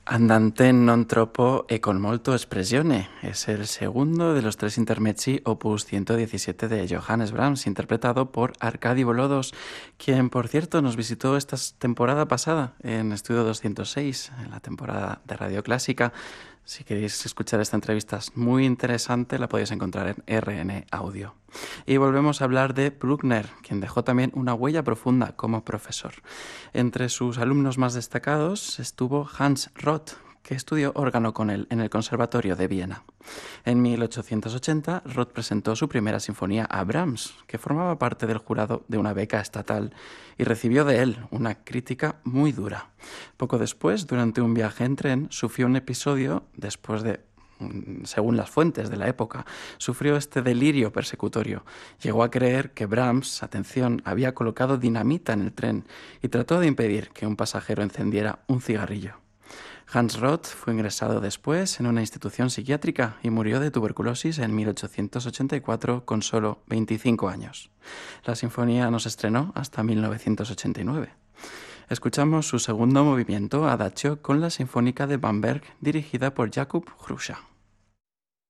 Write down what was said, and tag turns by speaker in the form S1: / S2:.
S1: Andante non troppo e con molto espressione es el segundo de los tres intermezzi opus 117 de Johannes Brahms, interpretado por Arkady Volodos, quien, por cierto, nos visitó esta temporada pasada en Estudio 206, en la temporada de Radio Clásica. Si queréis escuchar esta entrevista muy interesante, la podéis encontrar en RN Audio. Y volvemos a hablar de Bruckner, quien dejó también una huella profunda como profesor. Entre sus alumnos más destacados estuvo Hans Roth, que estudió órgano con él en el Conservatorio de Viena. En 1880, Roth presentó su primera sinfonía a Brahms, que formaba parte del jurado de una beca estatal, y recibió de él una crítica muy dura. Poco después, durante un viaje en tren, sufrió un episodio según las fuentes de la época, sufrió este delirio persecutorio. Llegó a creer que Brahms, atención, había colocado dinamita en el tren y trató de impedir que un pasajero encendiera un cigarrillo. Hans Roth fue ingresado después en una institución psiquiátrica y murió de tuberculosis en 1884 con solo 25 años. La sinfonía no se estrenó hasta 1989. Escuchamos su segundo movimiento, Adagio, con la Sinfónica de Bamberg, dirigida por Jakub Hrusa.